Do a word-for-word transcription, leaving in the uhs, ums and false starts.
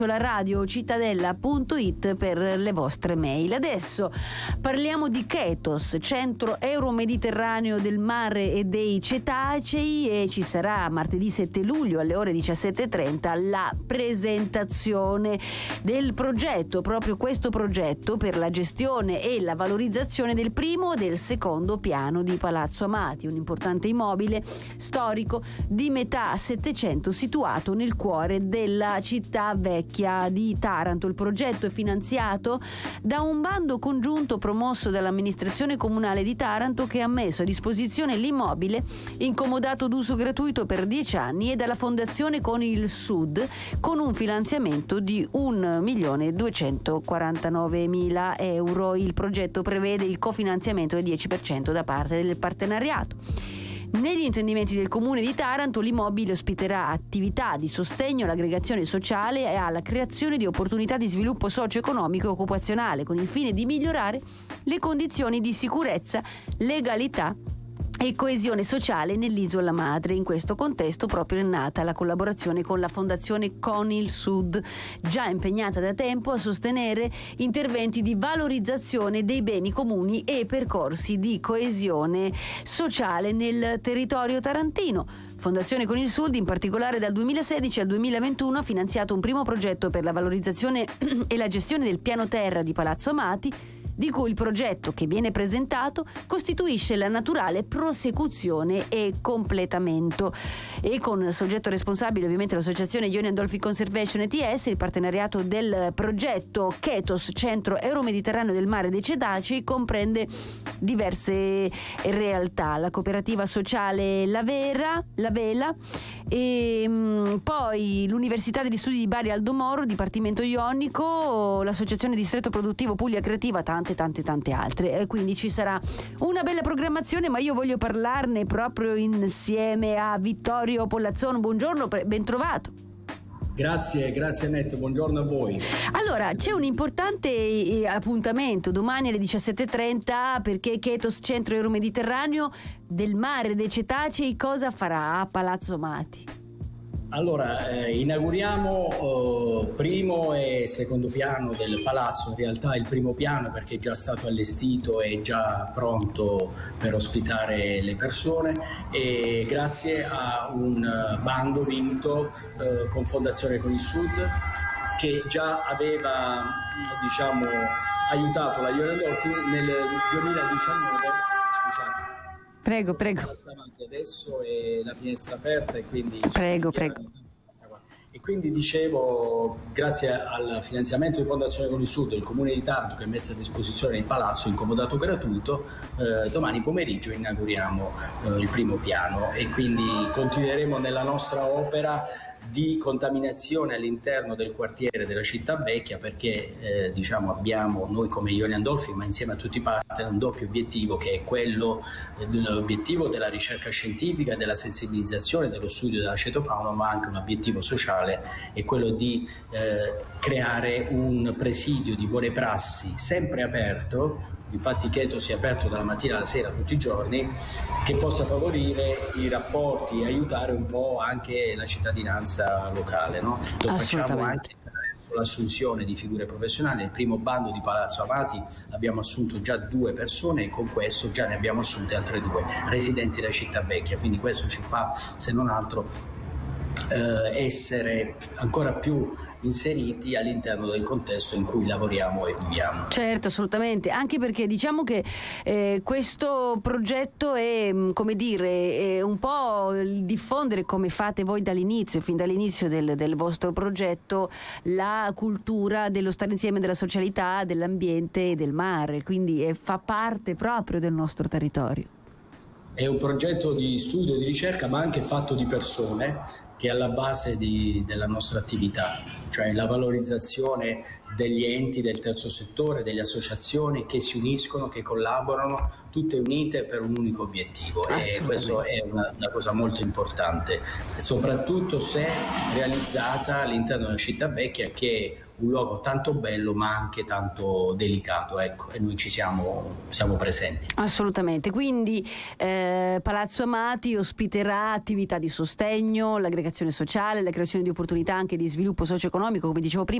la radio cittadella punto it per le vostre mail. Adesso parliamo di Ketos, centro euromediterraneo del mare e dei cetacei, e ci sarà martedì sette luglio alle ore diciassette e trenta la presentazione del progetto, proprio questo progetto per la gestione e la valorizzazione del primo e del secondo piano di Palazzo Amati, un importante immobile storico di metà Settecento situato nel cuore della città vecchia di Taranto. Il progetto è finanziato da un bando congiunto promosso dall'amministrazione comunale di Taranto, che ha messo a disposizione l'immobile in comodato d'uso gratuito per dieci anni, e dalla Fondazione Conil Sud con un finanziamento di un milione duecentoquarantanovemila euro. Il progetto prevede il cofinanziamento del dieci per cento da parte del partenariato. Negli intendimenti del Comune di Taranto, l'immobile ospiterà attività di sostegno all'aggregazione sociale e alla creazione di opportunità di sviluppo socio-economico e occupazionale, con il fine di migliorare le condizioni di sicurezza, legalità e coesione sociale nell'isola madre. In questo contesto proprio è nata la collaborazione con la Fondazione Conil Sud, già impegnata da tempo a sostenere interventi di valorizzazione dei beni comuni e percorsi di coesione sociale nel territorio tarantino. Fondazione Conil Sud, in particolare, dal duemilasedici al duemilaventuno ha finanziato un primo progetto per la valorizzazione e la gestione del piano terra di Palazzo Amati, di cui il progetto che viene presentato costituisce la naturale prosecuzione e completamento. E con soggetto responsabile ovviamente l'associazione Ionian Dolphin Conservation E T S, il partenariato del progetto Ketos, centro euromediterraneo del mare dei cetacei, comprende diverse realtà: la cooperativa sociale La Vera, La Vela, e mh, poi l'Università degli Studi di Bari Aldo Moro, Dipartimento Ionico, l'Associazione Distretto Produttivo Puglia Creativa, tante tante tante altre. E quindi ci sarà una bella programmazione, ma io voglio parlarne proprio insieme a Vittorio Pollazzon. Buongiorno, ben trovato. Grazie, grazie Annette, buongiorno a voi. Allora, c'è un importante appuntamento domani alle diciassette e trenta, perché Ketos, centro euromediterraneo del mare dei cetacei, cosa farà a Palazzo Amati? Allora, eh, inauguriamo eh, primo e secondo piano del palazzo. In realtà il primo piano, perché è già stato allestito e già pronto per ospitare le persone, e grazie a un bando vinto eh, con Fondazione Conil Sud, che già aveva, diciamo, aiutato la Ionian Dolphin nel duemiladiciannove. Scusate. Prego, prego. Adesso è la finestra aperta e quindi... Prego, prego. E quindi dicevo, grazie al finanziamento di Fondazione Conil Sud, il Comune di Taranto, che ha messo a disposizione il palazzo in comodato gratuito, eh, domani pomeriggio inauguriamo eh, il primo piano, e quindi continueremo nella nostra opera di contaminazione all'interno del quartiere della città vecchia, perché eh, diciamo abbiamo noi come Ionian Dolphin, ma insieme a tutti i partner, un doppio obiettivo, che è quello eh, dell'obiettivo della ricerca scientifica, della sensibilizzazione, dello studio della cetofauna, ma anche un obiettivo sociale, è quello di eh, creare un presidio di buone prassi sempre aperto. Infatti Ketos è aperto dalla mattina alla sera tutti i giorni, che possa favorire i rapporti e aiutare un po' anche la cittadinanza locale, no? Lo facciamo anche attraverso l'assunzione di figure professionali. Nel primo bando di Palazzo Amati abbiamo assunto già due persone, e con questo già ne abbiamo assunte altre due residenti della città vecchia, quindi questo ci fa, se non altro, eh, essere ancora più inseriti all'interno del contesto in cui lavoriamo e viviamo. Certo, assolutamente, anche perché diciamo che eh, questo progetto è, come dire, è un po' il diffondere, come fate voi dall'inizio, fin dall'inizio del, del vostro progetto, la cultura dello stare insieme, della socialità, dell'ambiente e del mare, quindi è, fa parte proprio del nostro territorio. È un progetto di studio e di ricerca, ma anche fatto di persone, che è alla base di, della nostra attività, cioè la valorizzazione degli enti del terzo settore, delle associazioni che si uniscono, che collaborano, tutte unite per un unico obiettivo, e questo è una, una cosa molto importante, soprattutto se realizzata all'interno della città vecchia, che è un luogo tanto bello ma anche tanto delicato, ecco, e noi ci siamo, siamo presenti. Assolutamente, quindi eh, Palazzo Amati ospiterà attività di sostegno, l'aggregazione sociale, la creazione di opportunità anche di sviluppo socio-economico, come dicevo prima.